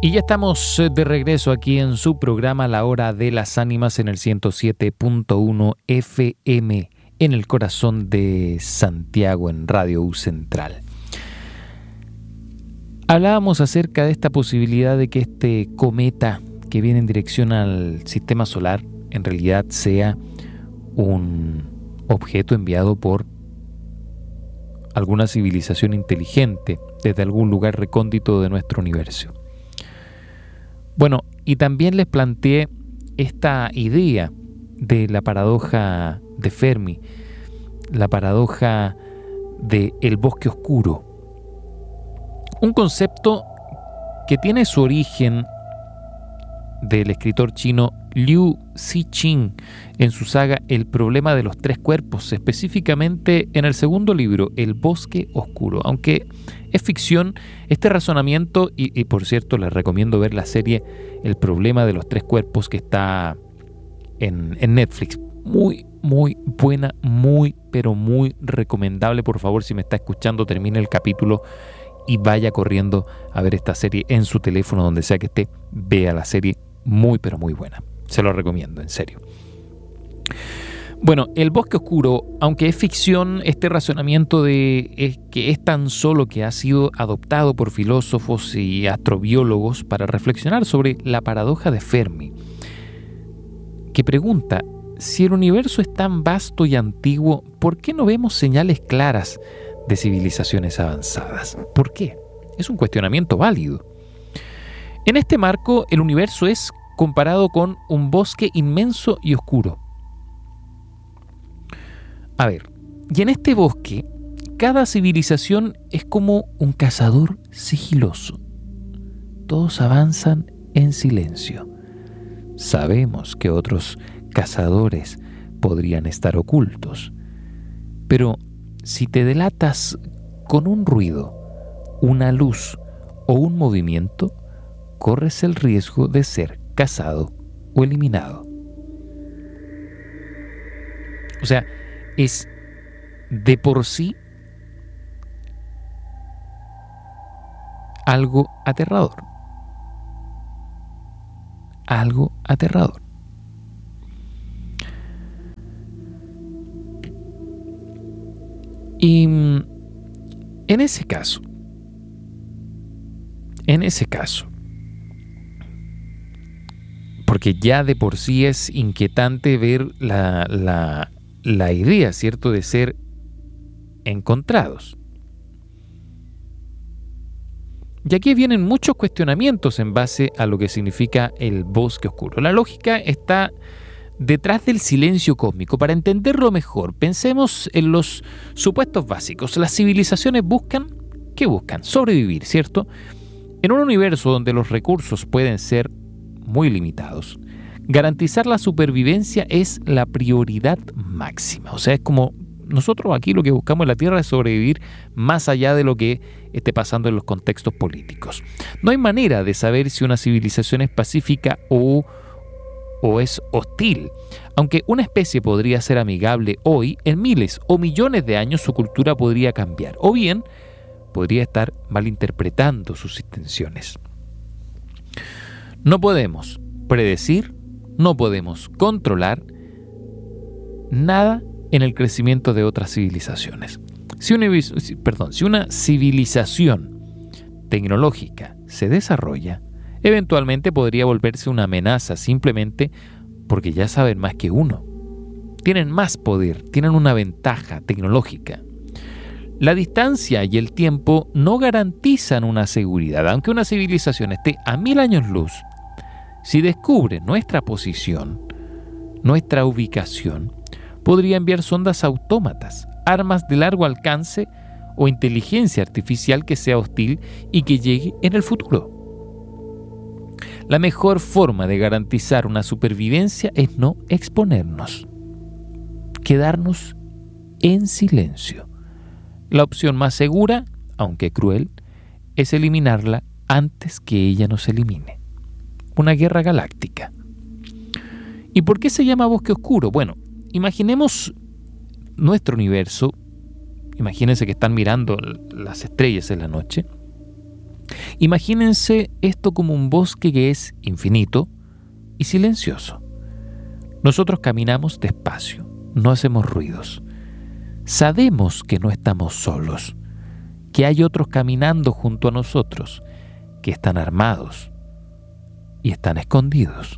Y ya estamos de regreso aquí en su programa La Hora de las Ánimas en el 107.1 FM en el corazón de Santiago en Radio U Central. Hablábamos acerca de esta posibilidad de que este cometa que viene en dirección al sistema solar en realidad sea un objeto enviado por alguna civilización inteligente desde algún lugar recóndito de nuestro universo. Bueno, y también les planteé esta idea de la paradoja de Fermi, la paradoja del bosque oscuro. Un concepto que tiene su origen del escritor chino Liu Cixin en su saga El problema de los tres cuerpos, específicamente en el segundo libro, El bosque oscuro. Aunque es ficción, este razonamiento, y por cierto les recomiendo ver la serie El problema de los tres cuerpos que está en Netflix. Muy, muy buena, muy, pero muy recomendable. Por favor, si me está escuchando, termine el capítulo y vaya corriendo a ver esta serie en su teléfono, donde sea que esté, vea la serie, muy, pero muy buena. Se lo recomiendo, en serio. Bueno, el bosque oscuro, aunque es ficción, este razonamiento es que es tan solo que ha sido adoptado por filósofos y astrobiólogos para reflexionar sobre la paradoja de Fermi, que pregunta, si el universo es tan vasto y antiguo, ¿por qué no vemos señales claras de civilizaciones avanzadas? ¿Por qué? Es un cuestionamiento válido. En este marco, el universo es comparado con un bosque inmenso y oscuro. A ver, y en este bosque, cada civilización es como un cazador sigiloso. Todos avanzan en silencio. Sabemos que otros cazadores podrían estar ocultos, pero si te delatas con un ruido, una luz o un movimiento, corres el riesgo de ser cazado o eliminado. O sea, es de por sí algo aterrador. Algo aterrador. Y en ese caso, porque ya de por sí es inquietante ver la idea, ¿cierto?, de ser encontrados. Y aquí vienen muchos cuestionamientos en base a lo que significa el bosque oscuro. La lógica está detrás del silencio cósmico. Para entenderlo mejor, pensemos en los supuestos básicos. Las civilizaciones ¿qué buscan? Sobrevivir, ¿cierto? En un universo donde los recursos pueden ser muy limitados, garantizar la supervivencia es la prioridad máxima. O sea, es como nosotros aquí lo que buscamos en la Tierra es sobrevivir más allá de lo que esté pasando en los contextos políticos. No hay manera de saber si una civilización es pacífica o es hostil. Aunque una especie podría ser amigable hoy, en miles o millones de años su cultura podría cambiar, o bien podría estar malinterpretando sus intenciones. No podemos predecir, no podemos controlar nada en el crecimiento de otras civilizaciones. Si una civilización tecnológica se desarrolla, eventualmente podría volverse una amenaza simplemente porque ya saben más que uno. Tienen más poder, tienen una ventaja tecnológica. La distancia y el tiempo no garantizan una seguridad. Aunque una civilización esté a 1000 años luz, si descubre nuestra posición, nuestra ubicación, podría enviar sondas autómatas, armas de largo alcance o inteligencia artificial que sea hostil y que llegue en el futuro. La mejor forma de garantizar una supervivencia es no exponernos, quedarnos en silencio. La opción más segura, aunque cruel, es eliminarla antes que ella nos elimine. Una guerra galáctica. ¿Y por qué se llama bosque oscuro? Bueno, imaginemos nuestro universo. Imagínense que están mirando las estrellas en la noche Imagínense esto como un bosque que es infinito y silencioso. Nosotros caminamos despacio, no hacemos ruidos. Sabemos que no estamos solos, que hay otros caminando junto a nosotros, que están armados y están escondidos.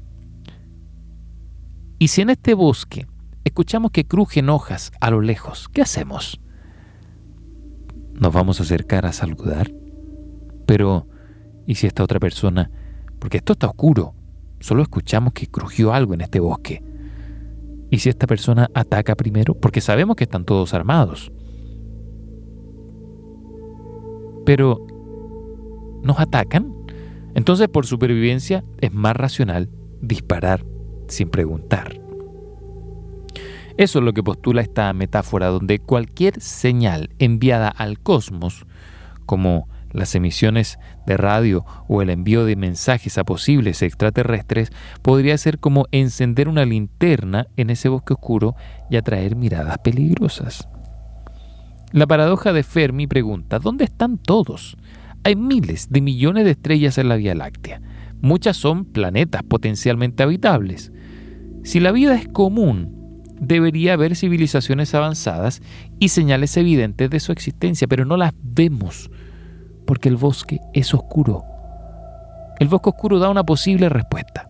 Y si en este bosque escuchamos que crujen hojas a lo lejos, ¿qué hacemos? ¿Nos vamos a acercar a saludar? Pero, ¿y si esta otra persona? Porque esto está oscuro, solo escuchamos que crujió algo en este bosque. ¿Y si esta persona ataca primero? Porque sabemos que están todos armados. Pero, ¿nos atacan? Entonces, por supervivencia, es más racional disparar sin preguntar. Eso es lo que postula esta metáfora, donde cualquier señal enviada al cosmos, como las emisiones de radio o el envío de mensajes a posibles extraterrestres, podría ser como encender una linterna en ese bosque oscuro y atraer miradas peligrosas. La paradoja de Fermi pregunta: ¿dónde están todos? Hay miles de millones de estrellas en la Vía Láctea. Muchas son planetas potencialmente habitables. Si la vida es común, debería haber civilizaciones avanzadas y señales evidentes de su existencia, pero no las vemos porque el bosque es oscuro. El bosque oscuro da una posible respuesta.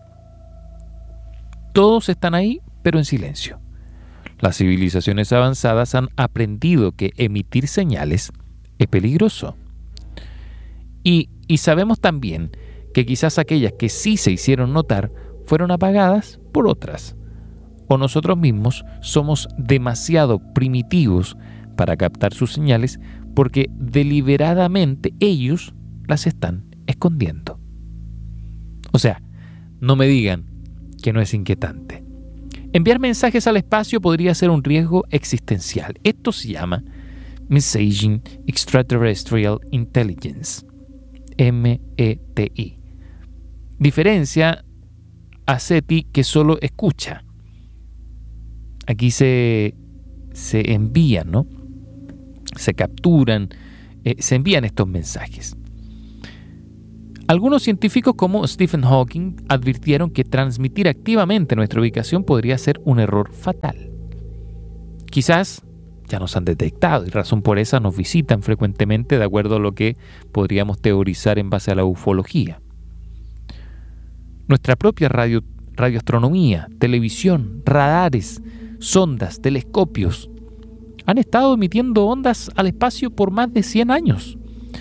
Todos están ahí, pero en silencio. Las civilizaciones avanzadas han aprendido que emitir señales es peligroso. Y sabemos también que quizás aquellas que sí se hicieron notar fueron apagadas por otras. O nosotros mismos somos demasiado primitivos para captar sus señales porque deliberadamente ellos las están escondiendo. O sea, no me digan que no es inquietante. Enviar mensajes al espacio podría ser un riesgo existencial. Esto se llama Messaging Extraterrestrial Intelligence, METI. Diferencia a SETI, que solo escucha. Aquí se envían, ¿no? Se capturan, se envían estos mensajes. Algunos científicos como Stephen Hawking advirtieron que transmitir activamente nuestra ubicación podría ser un error fatal. Quizás ya nos han detectado y razón por esa nos visitan frecuentemente, de acuerdo a lo que podríamos teorizar en base a la ufología. Nuestra propia radioastronomía, televisión, radares, sondas, telescopios han estado emitiendo ondas al espacio por más de 100 años.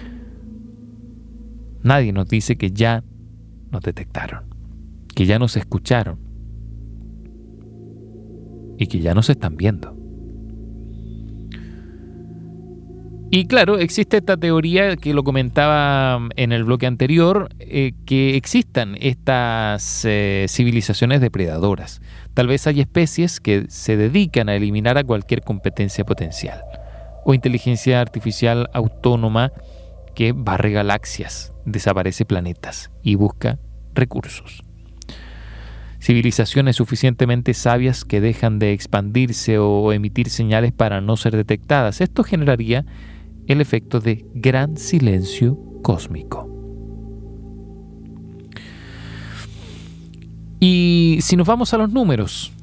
Nadie nos dice que ya nos detectaron, que ya nos escucharon y que ya nos están viendo. Y claro, existe esta teoría que lo comentaba en el bloque anterior, que existan estas civilizaciones depredadoras. Tal vez hay especies que se dedican a eliminar a cualquier competencia potencial, o inteligencia artificial autónoma que barre galaxias, desaparece planetas y busca recursos. Civilizaciones suficientemente sabias que dejan de expandirse o emitir señales para no ser detectadas. Esto generaría el efecto de gran silencio cósmico. Y si nos vamos a los números,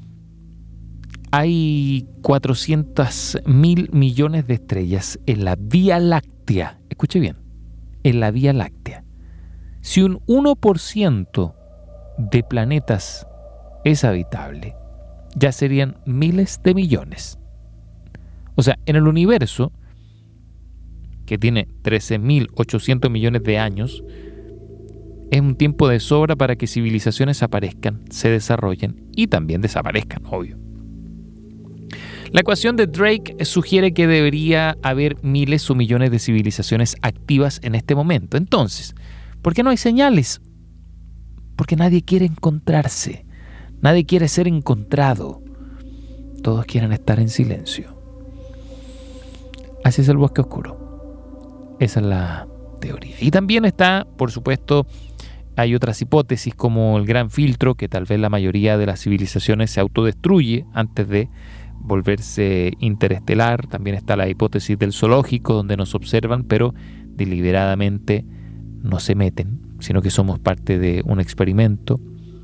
hay 400.000 millones de estrellas en la Vía Láctea. Escuche bien, en la Vía Láctea. Si un 1% de planetas es habitable, ya serían miles de millones. O sea, en el universo, que tiene 13.800 millones de años, es un tiempo de sobra para que civilizaciones aparezcan, se desarrollen y también desaparezcan, obvio. La ecuación de Drake sugiere que debería haber miles o millones de civilizaciones activas en este momento. Entonces, ¿por qué no hay señales? Porque nadie quiere encontrarse, nadie quiere ser encontrado. Todos quieren estar en silencio. Así es el bosque oscuro. Esa es la teoría. Y también está, por supuesto, hay otras hipótesis como el gran filtro, que tal vez la mayoría de las civilizaciones se autodestruye antes de volverse interestelar. También está la hipótesis del zoológico, donde nos observan, pero deliberadamente no se meten, sino que somos parte de un experimento.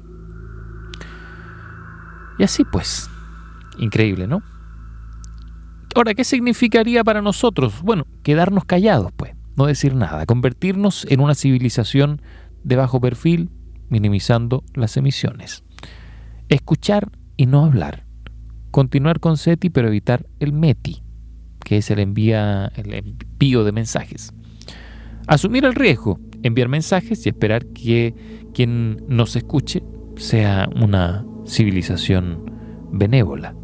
Y así pues, increíble, ¿no? Ahora, ¿qué significaría para nosotros? Bueno, quedarnos callados, pues, no decir nada, convertirnos en una civilización de bajo perfil, minimizando las emisiones. Escuchar y no hablar. Continuar con SETI, pero evitar el METI, que es el envío de mensajes. Asumir el riesgo, enviar mensajes y esperar que quien nos escuche sea una civilización benévola.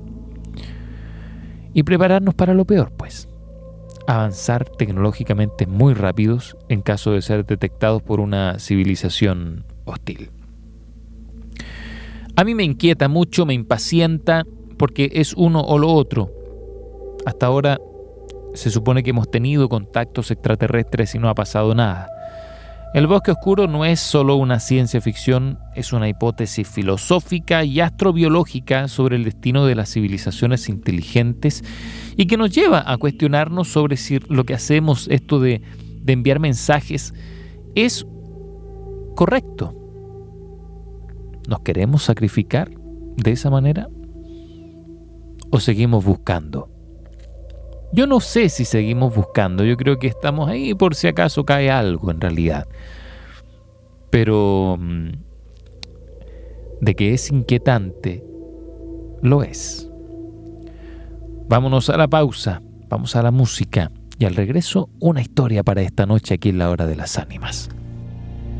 Y prepararnos para lo peor, pues. Avanzar tecnológicamente muy rápidos en caso de ser detectados por una civilización hostil. A mí me inquieta mucho, me impacienta, porque es uno o lo otro. Hasta ahora se supone que hemos tenido contactos extraterrestres y no ha pasado nada. El bosque oscuro no es solo una ciencia ficción, es una hipótesis filosófica y astrobiológica sobre el destino de las civilizaciones inteligentes y que nos lleva a cuestionarnos sobre si lo que hacemos, esto de enviar mensajes, es correcto. ¿Nos queremos sacrificar de esa manera? ¿O seguimos buscando? Yo no sé si seguimos buscando, yo creo que estamos ahí por si acaso cae algo en realidad. Pero de que es inquietante, lo es. Vámonos a la pausa, vamos a la música y al regreso una historia para esta noche aquí en La Hora de las Ánimas.